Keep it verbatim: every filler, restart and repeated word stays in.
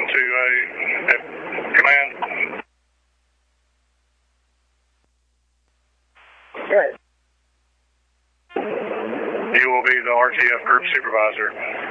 to a, a command. Right. You will be the R T F group supervisor.